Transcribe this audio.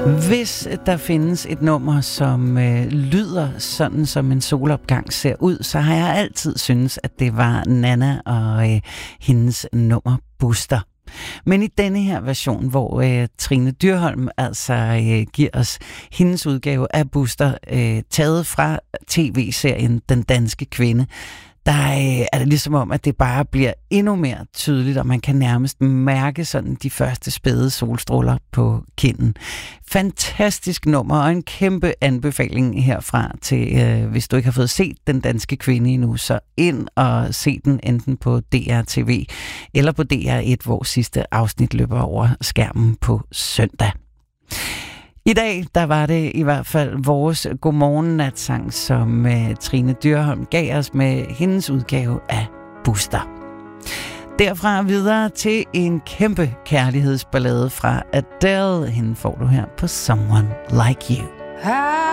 Hvis der findes et nummer, som lyder sådan, som en solopgang ser ud, så har jeg altid syntes, at det var Nanna og hendes nummer Buster. Men i denne her version, hvor Trine Dyrholm altså giver os hendes udgave af Buster, taget fra tv-serien Den Danske Kvinde, der er det ligesom om, at det bare bliver endnu mere tydeligt, og man kan nærmest mærke sådan de første spæde solstråler på kinden. Fantastisk nummer, og en kæmpe anbefaling herfra til, hvis du ikke har fået set Den Danske Kvinde endnu, så ind og se den enten på DRTV eller på DR1, hvor sidste afsnit løber over skærmen på søndag. I dag, der var det i hvert fald vores godmorgen-natsang, som Trine Dyrholm gav os med hendes udgave af Buster. Derfra videre til en kæmpe kærlighedsballade fra Adele. Hende får du her på Someone Like You.